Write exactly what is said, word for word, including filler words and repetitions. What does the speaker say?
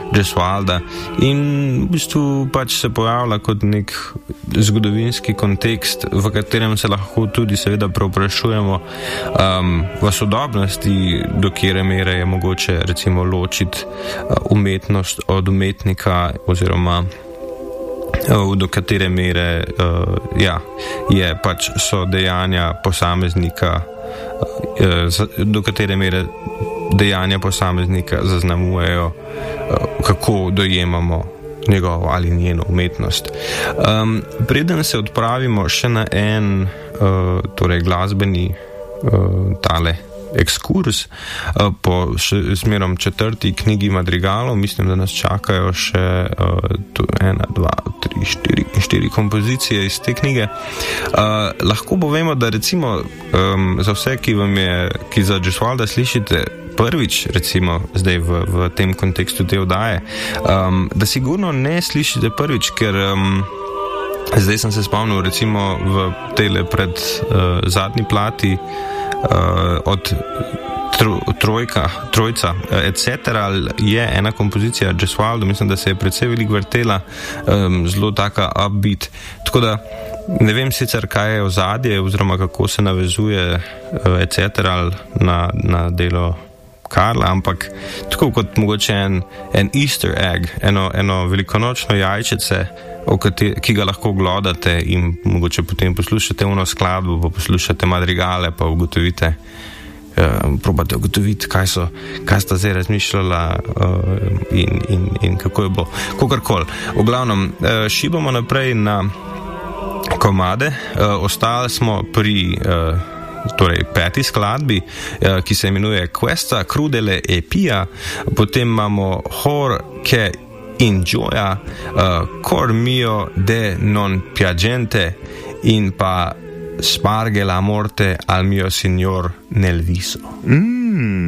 Gesualda in v bistvu pač se pojavlja kot nek zgodovinski kontekst, v katerem se lahko tudi seveda preoprašujemo um, v sodobnosti, do kjere mere je mogoče recimo ločiti umetnost od umetnika oziroma do katere mere uh, ja, je pač so dejanja posameznika, uh, do katere mere dejanja posameznika zaznamujejo, uh, kako dojemamo njegovo ali njeno umetnost. Um, preden se odpravimo še na en uh, torej glasbeni uh, tale ekskurs uh, po še, smerom četrti knjigi madrigalov, mislim, da nas čakajo še uh, tu, ena, dva, tri, štiri, štiri kompozicije iz te knjige. Uh, lahko povemo, da recimo um, za vse, ki vam je, ki za Gesualda slišite prvič, recimo zdaj v, v tem kontekstu te oddaje, um, da sigurno ne slišite prvič, ker um, zdaj sem se spomnil recimo v tejle pred uh, zadnji plati Uh, od tro, trojka, trojca, et cetera je ena kompozicija Gesualdo, mislim, da se je predvsej veliko vrtela, um, zelo taka upbeat, tako da ne vem sicer, kaj je ozadje oziroma kako se navezuje uh, et cetera na, na delo Karla, ampak tako kot mogoče en, en easter egg, eno, eno velikonočno jajčece, ki ga lahko glodate in mogoče potem poslušate ono skladbo, pa poslušate madrigale, pa ugotovite, uh, probate ugotoviti, kaj so, kaj sta zdaj razmišljala uh, in, in, in kako je bilo. Kakorkoli. V glavnem, uh, šibamo naprej na komade. Uh, ostali smo pri uh, torej peti skladbi, uh, ki se imenuje Questa crudele epia, potem imamo Hor che in gioia, uh, cor mio de non piangente in pa sparge la morte al mio signor nel viso. Mm.